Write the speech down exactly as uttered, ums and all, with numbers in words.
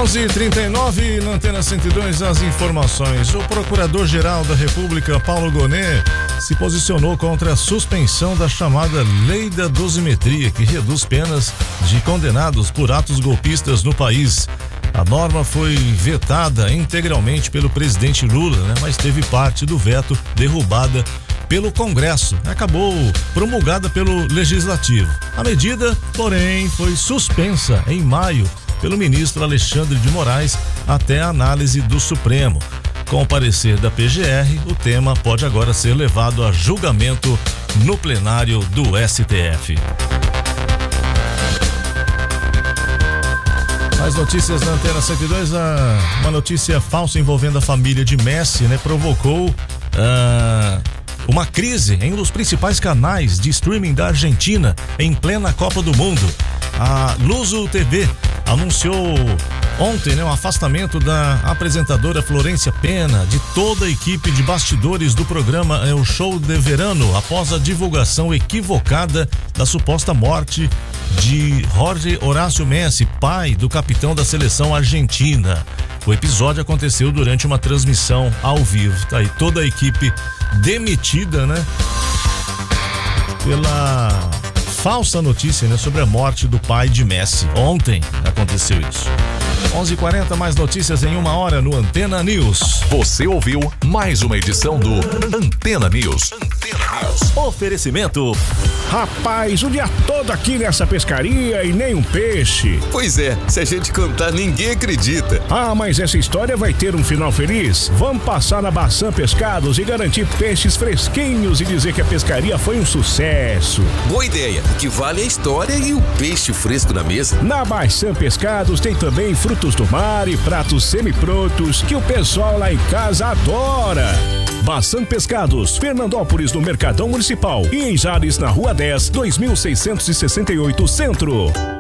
onze e trinta e nove, na Antena cento e dois, as informações. O Procurador-Geral da República, Paulo Gonet, se posicionou contra a suspensão da chamada Lei da Dosimetria, que reduz penas de condenados por atos golpistas no país. A norma foi vetada integralmente pelo presidente Lula, né? Mas teve parte do veto derrubada pelo Congresso, acabou promulgada pelo Legislativo. A medida, porém, foi suspensa em maio pelo ministro Alexandre de Moraes até a análise do Supremo. Com o parecer da P G R, o tema pode agora ser levado a julgamento no plenário do S T F. Mais notícias na Antena cento e dois, a, uma notícia falsa envolvendo a família de Messi, né, provocou uh, uma crise em um dos principais canais de streaming da Argentina em plena Copa do Mundo. A Luso T V anunciou ontem, né, o afastamento da apresentadora Florência Pena de toda a equipe de bastidores do programa é, O Show de Verano, após a divulgação equivocada da suposta morte de Jorge Horácio Messi, pai do capitão da seleção argentina. O episódio aconteceu durante uma transmissão ao vivo. Tá aí toda a equipe demitida, né, pela falsa notícia, né, sobre a morte do pai de Messi. Ontem aconteceu isso. onze e quarenta, mais notícias em uma hora no Antena News. Você ouviu mais uma edição do Antena News. Antena News. Oferecimento. Rapaz, o dia todo aqui nessa pescaria e nem um peixe. Pois é, se a gente contar, ninguém acredita. Ah, mas essa história vai ter um final feliz? Vamos passar na Baçan Pescados e garantir peixes fresquinhos e dizer que a pescaria foi um sucesso. Boa ideia, o que vale é a história e o peixe fresco na mesa. Na Baçan Pescados tem também frutos do mar e pratos semi-prontos que o pessoal lá em casa adora. Baçan Pescados, Fernandópolis, no Mercadão Municipal, e em Jales, na Rua dez, dois mil seiscentos e sessenta e oito, Centro.